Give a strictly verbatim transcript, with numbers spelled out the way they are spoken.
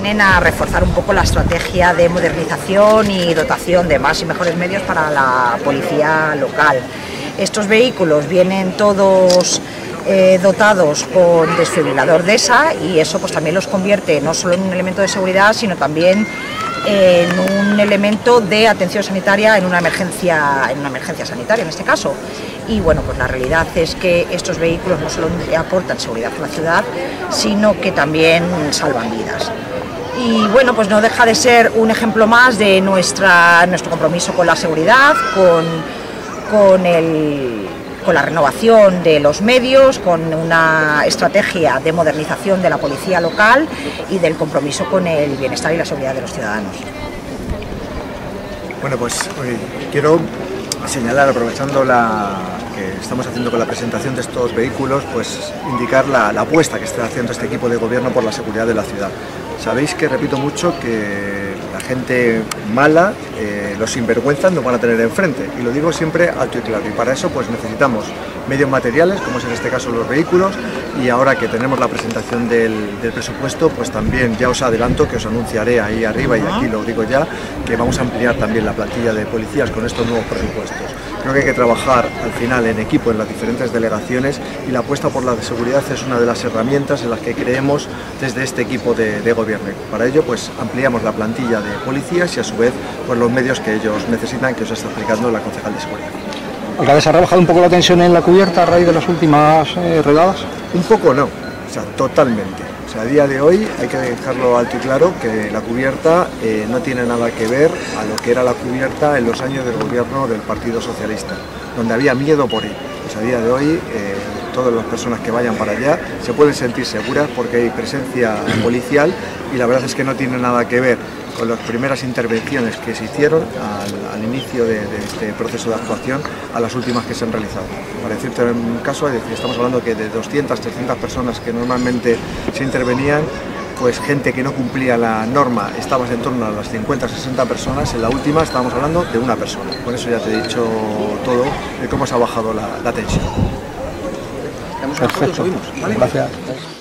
vienen a reforzar un poco la estrategia de modernización y dotación de más y mejores medios para la policía local. Estos vehículos vienen todos eh, dotados con desfibrilador D E S A y eso pues también los convierte no solo en un elemento de seguridad, sino también en un elemento de atención sanitaria en una emergencia, en una emergencia sanitaria en este caso. Y bueno, pues la realidad es que estos vehículos no solo aportan seguridad a la ciudad, sino que también salvan vidas. Y bueno, pues no deja de ser un ejemplo más de nuestra, nuestro compromiso con la seguridad, con, con, el, con la renovación de los medios, con una estrategia de modernización de la policía local y del compromiso con el bienestar y la seguridad de los ciudadanos. Bueno, pues hoy quiero señalar, aprovechando la que estamos haciendo con la presentación de estos vehículos, pues indicar la, la apuesta que está haciendo este equipo de gobierno por la seguridad de la ciudad. Sabéis que repito mucho que la gente mala, eh, los sinvergüenzas nos van a tener enfrente, y lo digo siempre alto y claro, y para eso pues necesitamos medios materiales, como es en este caso los vehículos, y ahora que tenemos la presentación del, del presupuesto, pues también ya os adelanto que os anunciaré ahí arriba, y aquí lo digo ya, que vamos a ampliar también la plantilla de policías con estos nuevos presupuestos. Creo que hay que trabajar al final en equipo en las diferentes delegaciones, y la apuesta por la seguridad es una de las herramientas en las que creemos desde este equipo de, de gobierno. Para ello pues ampliamos la plantilla de policías y a su vez pues los medios que ellos necesitan, que os está explicando la concejal de seguridad. ¿Alcalde, ha rebajado un poco la tensión en la cubierta a raíz de las últimas eh, redadas? Un poco no, o sea, totalmente. O sea, a día de hoy hay que dejarlo alto y claro que la cubierta eh, no tiene nada que ver a lo que era la cubierta en los años del gobierno del Partido Socialista, donde había miedo por ir. Pues a día de hoy eh, todas las personas que vayan para allá se pueden sentir seguras porque hay presencia policial, y la verdad es que no tiene nada que ver con las primeras intervenciones que se hicieron al, al inicio de, de este proceso de actuación a las últimas que se han realizado. Para decirte un caso, estamos hablando que de doscientas, trescientas personas que normalmente se intervenían, pues gente que no cumplía la norma estaba en torno a las cincuenta, sesenta personas, en la última estábamos hablando de una persona. Con eso ya te he dicho todo de cómo se ha bajado la, la tensión. Perfecto, ¿vale? Gracias.